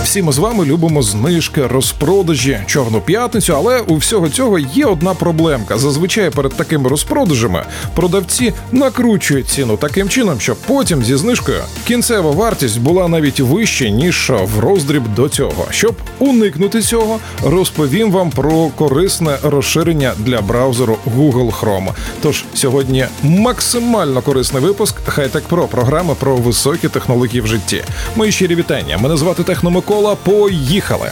Всі ми з вами любимо знижки, розпродажі, Чорну п'ятницю, але у всього цього є одна проблемка. Зазвичай перед такими розпродажами продавці накручують ціну таким чином, щоб потім зі знижкою кінцева вартість була навіть вища, ніж в роздріб до цього. Щоб уникнути цього, розповім вам про корисне розширення для браузеру Google Chrome. Тож сьогодні максимально корисний випуск High-Tech Pro, програми про високі технології в житті. Мої щирі вітання. Мене звати Техно Микола. Поїхали!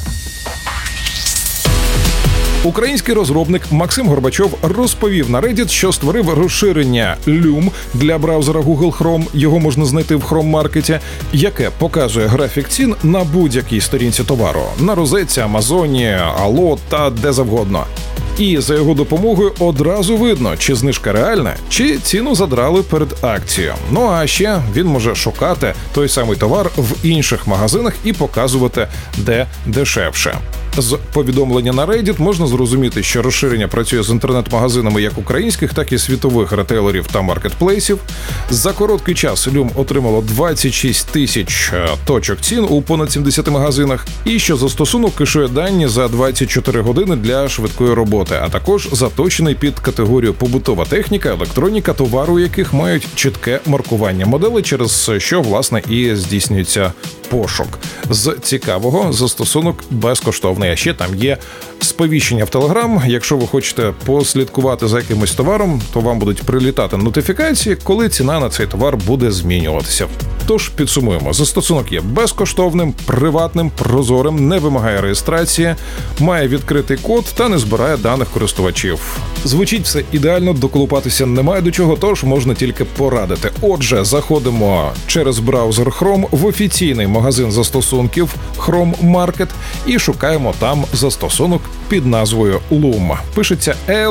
Український розробник Максим Горбачов розповів на Reddit, що створив розширення Loom для браузера Google Chrome, його можна знайти в Chrome-маркеті, яке показує графік цін на будь-якій сторінці товару – на розетці, Амазоні, Allo та де завгодно. І за його допомогою одразу видно, чи знижка реальна, чи ціну задрали перед акцією. Ну а ще він може шукати той самий товар в інших магазинах і показувати, де дешевше. З повідомлення на Reddit можна зрозуміти, що розширення працює з інтернет-магазинами як українських, так і світових ретейлерів та маркетплейсів. За короткий час Loom отримало 26 тисяч точок цін у понад 70 магазинах, і що застосунок кешує дані за 24 години для швидкої роботи, а також заточений під категорію побутова техніка, електроніка, товару, у яких мають чітке маркування моделей, через що, власне, і здійснюється пошук. З цікавого, застосунок безкоштовний, а ще там є сповіщення в Telegram. Якщо ви хочете послідкувати за якимось товаром, то вам будуть прилітати нотифікації, коли ціна на цей товар буде змінюватися. Тож, підсумуємо, застосунок є безкоштовним, приватним, прозорим, не вимагає реєстрації, має відкритий код та не збирає даних користувачів. Звучить все ідеально, доколупатися немає до чого, тож можна тільки порадити. Отже, заходимо через браузер Chrome в офіційний магазин застосунків Chrome Market і шукаємо там застосунок під назвою Loom. Пишеться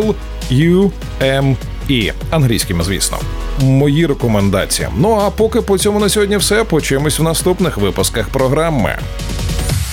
L-U-M-E, англійськими, звісно. Мої рекомендації. Ну а поки по цьому на сьогодні все. Почуємось в наступних випусках програми.